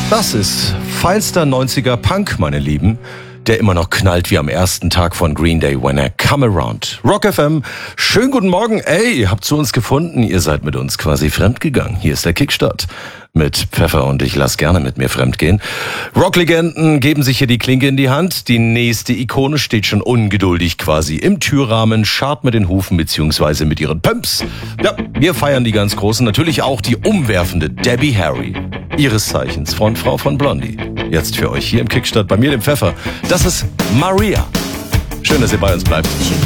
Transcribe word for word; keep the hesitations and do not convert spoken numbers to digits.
Das ist feinster neunziger Punk, meine Lieben, der immer noch knallt wie am ersten Tag von Green Day, When I Come Around. Rock F M, schönen guten Morgen. Ey, ihr habt zu uns gefunden, ihr seid mit uns quasi fremdgegangen. Hier ist der Kickstart mit Pfeffer und ich lass gerne mit mir fremdgehen. Rocklegenden geben sich hier die Klinke in die Hand. Die nächste Ikone steht schon ungeduldig quasi im Türrahmen, scharrt mit den Hufen beziehungsweise mit ihren Pumps. Ja, wir feiern die ganz Großen, natürlich auch die umwerfende Debbie Harry. Ihres Zeichens Frontfrau von Blondie. Jetzt für euch hier im Kickstart bei mir, dem Pfeffer. Das ist Maria. Schön, dass ihr bei uns bleibt.